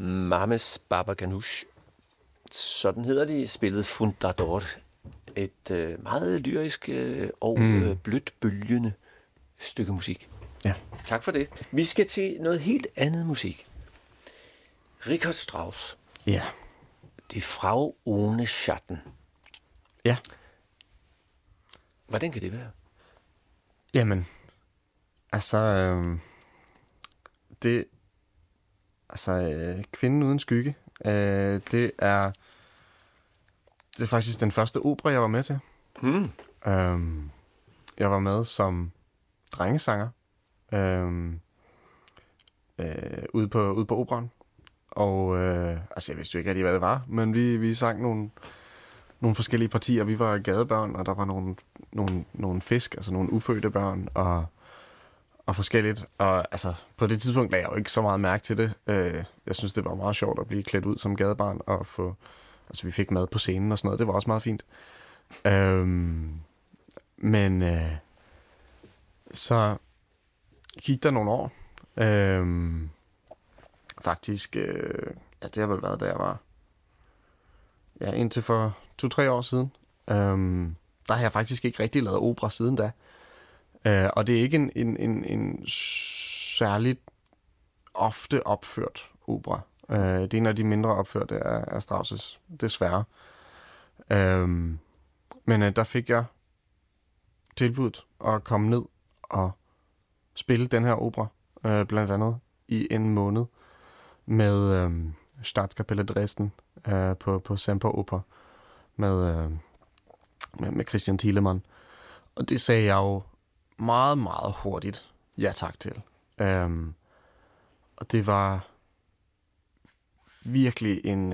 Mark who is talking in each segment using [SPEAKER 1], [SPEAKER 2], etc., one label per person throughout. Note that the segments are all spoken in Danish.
[SPEAKER 1] Mames Baba Ganoush. Sådan hedder de, spillet Fundador. Et meget lyrisk og blødt bølgende stykke musik.
[SPEAKER 2] Ja.
[SPEAKER 1] Tak for det. Vi skal til noget helt andet musik. Richard Strauss.
[SPEAKER 2] Ja.
[SPEAKER 1] Die Frau ohne Schatten.
[SPEAKER 2] Ja.
[SPEAKER 1] Hvordan kan det være?
[SPEAKER 2] Jamen, altså, Kvinden uden skygge, det er faktisk den første opera, jeg var med til. Jeg var med som drengesanger ude på operaen. Og jeg vidste jo ikke rigtig, hvad det var, men vi sang nogle forskellige partier. Vi var gadebørn, og der var nogle fisk, altså nogle ufødte børn, og forskelligt. Og altså, på det tidspunkt lagde jeg jo ikke så meget mærke til det. Jeg synes, det var meget sjovt at blive klædt ud som gadebarn, og vi fik mad på scenen og sådan noget. Det var også meget fint. Så gik der nogle år. Faktisk, det har vel været, da jeg var indtil for 2-3 år siden. Der har jeg faktisk ikke rigtig lavet opera siden da. Og det er ikke en særligt ofte opført opera. Det er en af de mindre opførte af Strauss' desværre. Men der fik jeg tilbudt at komme ned og spille den her opera, blandt andet i en måned med Staatskapelle Dresden på Semper Oper med Christian Thielemann. Og det sagde jeg jo meget, meget hurtigt ja tak til. Og det var virkelig en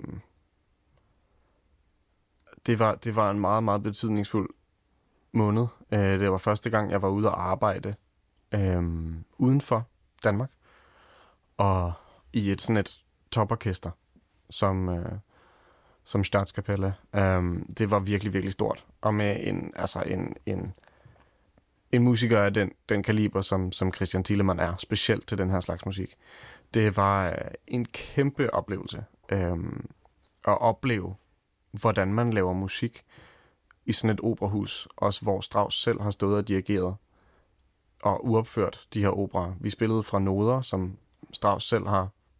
[SPEAKER 2] det var en meget, meget betydningsfuld måned. Det var første gang, jeg var ude at arbejde uden for Danmark, og i et toporkester som Staatskapelle. Det var virkelig, virkelig stort. Og med en musiker af den kaliber, som Christian Thielemann er, specielt til den her slags musik. Det var en kæmpe oplevelse at opleve, hvordan man laver musik i sådan et operahus, også hvor Strauss selv har stået og dirigeret og uopført de her operer. Vi spillede fra noder, som Strauss selv har